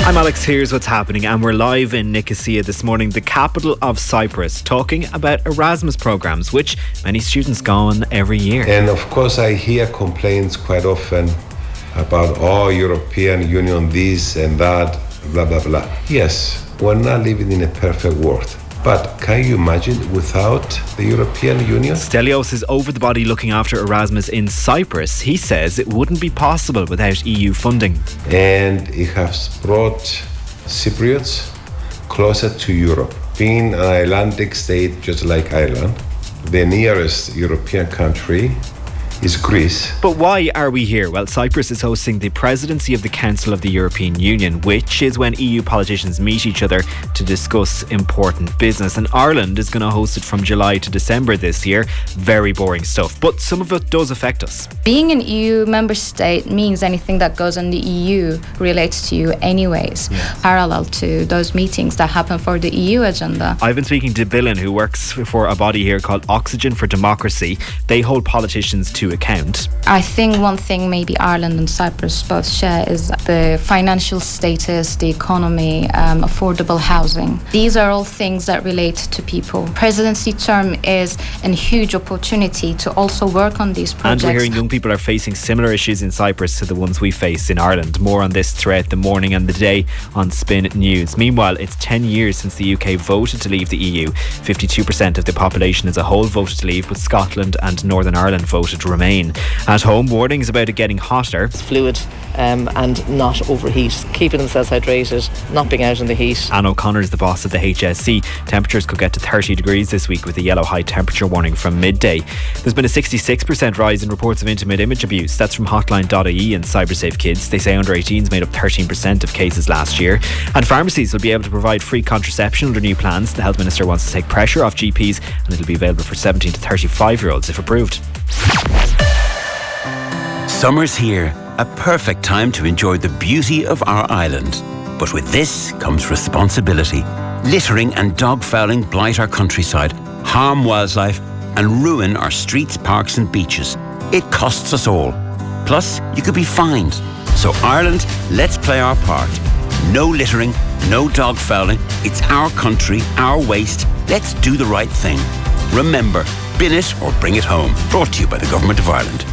I'm Alex, here's what's happening, and we're live in Nicosia this morning, the capital of Cyprus, talking about Erasmus programs, which many students go on every year. And of course I hear complaints quite often about, European Union this and that, blah, blah, blah. Yes, we're not living in a perfect world. But can you imagine without the European Union? Stelios is over the body looking after Erasmus in Cyprus. He says it wouldn't be possible without EU funding. And it has brought Cypriots closer to Europe. Being an Icelandic state just like Ireland, the nearest European country is Greece. But why are we here? Well, Cyprus is hosting the presidency of the Council of the European Union, which is when EU politicians meet each other to discuss important business. And Ireland is going to host it from July to December this year. Very boring stuff, but some of it does affect us. Being an EU member state means anything that goes on the EU relates to you anyways, parallel to those meetings that happen for the EU agenda. I've been speaking to Billen, who works for a body here called Oxygen for Democracy. They hold politicians to account. I think one thing maybe Ireland and Cyprus both share is the financial status, the economy, affordable housing. These are all things that relate to people. Presidency term is a huge opportunity to also work on these projects. And we're hearing young people are facing similar issues in Cyprus to the ones we face in Ireland. More on this throughout the morning and the day on Spin News. Meanwhile, it's 10 years since the UK voted to leave the EU. 52% of the population as a whole voted to leave, but Scotland and Northern Ireland voted to remain. At home, warnings about it getting hotter. It's fluid and not overheat, keeping themselves hydrated, not being out in the heat. Anne O'Connor is the boss of the HSC. Temperatures could get to 30 degrees this week with a yellow high temperature warning from midday. There's been a 66% rise in reports of intimate image abuse. That's from Hotline.ie and CyberSafe Kids. They say under 18s made up 13% of cases last year. And pharmacies will be able to provide free contraception under new plans. The Health Minister wants to take pressure off GPs, and it'll be available for 17 to 35-year-olds if approved. Summer's here, a perfect time to enjoy the beauty of our island. But with this comes responsibility. Littering and dog fouling blight our countryside, harm wildlife, and ruin our streets, parks and beaches. It costs us all. Plus, you could be fined. So Ireland, let's play our part. No littering, no dog fouling. It's our country, our waste. Let's do the right thing. Remember, bin it or bring it home. Brought to you by the Government of Ireland.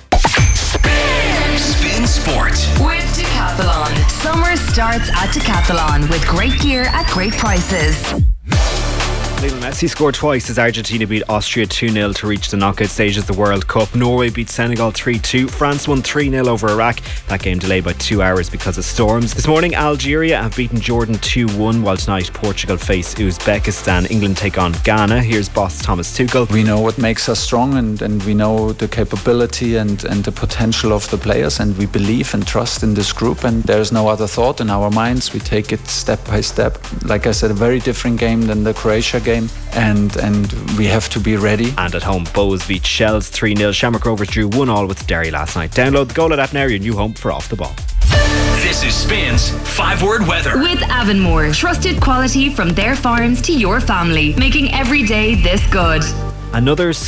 Spin Sport with Decathlon. Summer starts at Decathlon with great gear at great prices. Lionel Messi scored twice as Argentina beat Austria 2-0 to reach the knockout stage of the World Cup. Norway beat Senegal 3-2. France won 3-0 over Iraq. That game delayed by 2 hours because of storms. This morning, Algeria have beaten Jordan 2-1, while tonight Portugal face Uzbekistan. England take on Ghana. Here's boss Thomas Tuchel. We know what makes us strong, and we know the capability and the potential of the players, and we believe and trust in this group, and there's no other thought in our minds. We take it step by step. Like I said, a very different game than the Croatia game. And we have to be ready. And at home, Bows beat Shells 3-0. Shamrock Rovers drew 1-1 with Derry last night. Download the Goal app now, your new home for Off the Ball. This is Spin's 5-word weather with Avonmore. Trusted quality from their farms to your family, making every day this good. Another